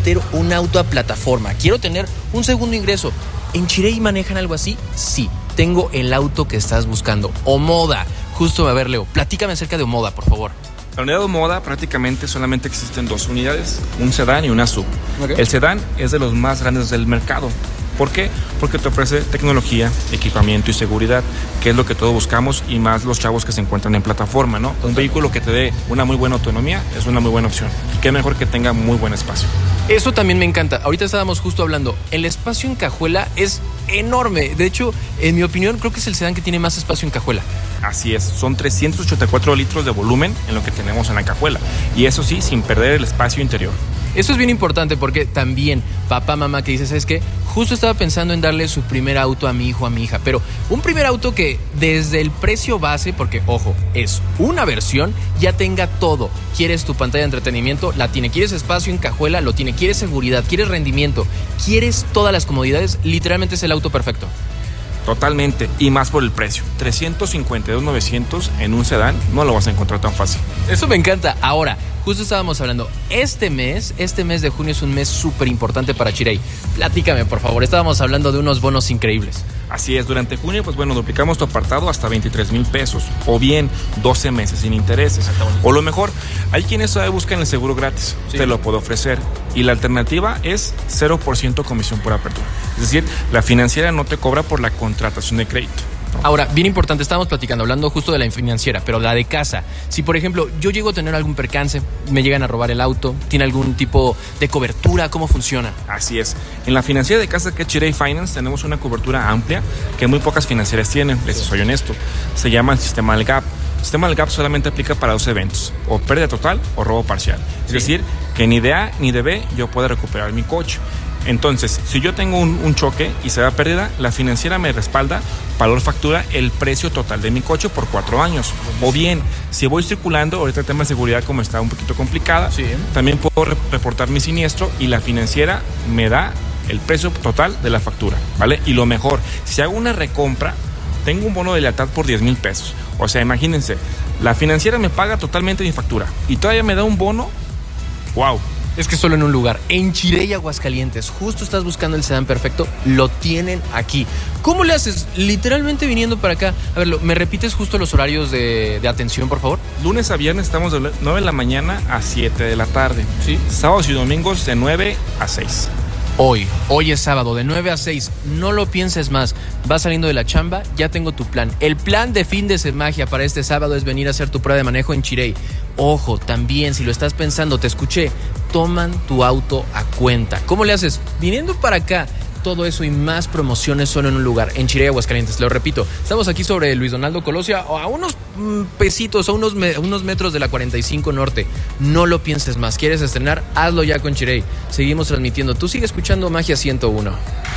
meter un auto a plataforma, quiero tener un segundo ingreso. ¿En Chirey manejan algo así? Sí, tengo el auto que estás buscando. Omoda. Justo, a ver, Leo, platícame acerca de Omoda, por favor. La unidad de Omoda prácticamente solamente existen 2 unidades, un sedán y una sub. Okay. El sedán es de los más grandes del mercado. ¿Por qué? Porque te ofrece tecnología, equipamiento y seguridad, que es lo que todos buscamos y más los chavos que se encuentran en plataforma, ¿no? Un vehículo que te dé una muy buena autonomía es una muy buena opción. Y qué mejor que tenga muy buen espacio. Eso también me encanta. Ahorita estábamos justo hablando. El espacio en cajuela es enorme. De hecho, en mi opinión, creo que es el sedán que tiene más espacio en cajuela. Así es. Son 384 litros de volumen en lo que tenemos en la cajuela. Y eso sí, sin perder el espacio interior. Eso es bien importante porque también papá, mamá que dice, ¿sabes qué? Justo estaba pensando en darle su primer auto a mi hijo, a mi hija, pero un primer auto que desde el precio base, porque ojo, es una versión, ya tenga todo. ¿Quieres tu pantalla de entretenimiento? La tiene. ¿Quieres espacio en cajuela? Lo tiene. ¿Quieres seguridad? ¿Quieres rendimiento? ¿Quieres todas las comodidades? Literalmente es el auto perfecto. Totalmente, y más por el precio. 352,900 en un sedán no lo vas a encontrar tan fácil. Eso me encanta. Ahora, justo estábamos hablando, este mes de junio es un mes súper importante para Chirey. Platícame, por favor. Estábamos hablando de unos bonos increíbles. Así es, durante junio, pues bueno, duplicamos tu apartado hasta 23,000 pesos. O bien, 12 meses sin intereses. O lo mejor, hay quienes todavía buscan el seguro gratis. Sí. Te lo puedo ofrecer. Y la alternativa es 0% comisión por apertura. Es decir, la financiera no te cobra por la contratación de crédito. Ahora, bien importante, estábamos platicando, hablando justo de la financiera, pero la de casa. Si, por ejemplo, yo llego a tener algún percance, me llegan a robar el auto, ¿tiene algún tipo de cobertura? ¿Cómo funciona? Así es. En la financiera de casa, que es Chirey Finance, tenemos una cobertura amplia que muy pocas financieras tienen, les soy honesto. Se llama el sistema del GAP. El sistema del GAP solamente aplica para 2 eventos, o pérdida total o robo parcial. Es decir, que ni de A ni de B yo puedo recuperar mi coche. Entonces, si yo tengo un choque y se da pérdida, la financiera me respalda, valor factura, el precio total de mi coche por 4 años. O bien, si voy circulando, ahorita el tema de seguridad como está un poquito complicada, sí, también puedo reportar mi siniestro y la financiera me da el precio total de la factura, ¿vale? Y lo mejor, si hago una recompra, tengo un bono de lealtad por 10,000 pesos. O sea, imagínense, la financiera me paga totalmente mi factura y todavía me da un bono. ¡Wow! Es que solo en un lugar, en Chirey, Aguascalientes, justo estás buscando el sedán perfecto, lo tienen aquí. ¿Cómo le haces? Literalmente viniendo para acá. A ver, ¿me repites justo los horarios de atención, por favor? Lunes a viernes estamos de 9 de la mañana a 7 de la tarde. ¿Sí? Sábados y domingos de 9 a 6. Hoy es sábado, de 9 a 6, no lo pienses más. Vas saliendo de la chamba, ya tengo tu plan. El plan de fin de semana para este sábado es venir a hacer tu prueba de manejo en Chirey. Ojo, también, si lo estás pensando, te escuché, toman tu auto a cuenta. ¿Cómo le haces? Viniendo para acá. Todo eso y más promociones solo en un lugar, en Chirey, Aguascalientes. Lo repito, estamos aquí sobre Luis Donaldo Colosio, a unos pesitos, a unos metros de la 45 Norte. No lo pienses más. ¿Quieres estrenar? Hazlo ya con Chirey. Seguimos transmitiendo. Tú sigue escuchando Magia 101.